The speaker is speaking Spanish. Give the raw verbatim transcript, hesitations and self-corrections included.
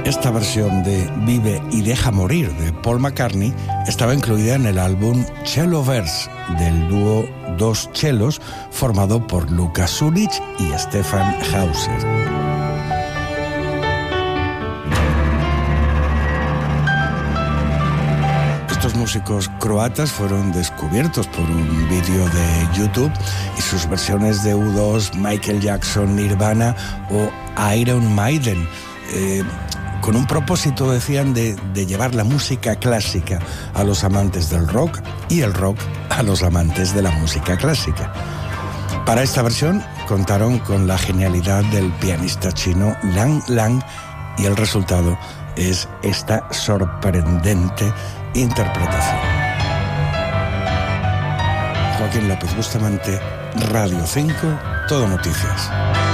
Esta versión de Vive y deja morir de Paul McCartney estaba incluida en el álbum Celloverse del dúo Dos Cellos formado por Lukas Ulic y Stefan Hauser. Estos músicos croatas fueron descubiertos por un vídeo de YouTube y sus versiones de U dos, Michael Jackson, Nirvana o Iron Maiden, eh, con un propósito, decían, de, de llevar la música clásica a los amantes del rock y el rock a los amantes de la música clásica. Para esta versión contaron con la genialidad del pianista chino Lang Lang y el resultado es esta sorprendente interpretación. Joaquín López Bustamante, Radio cinco, Todo Noticias.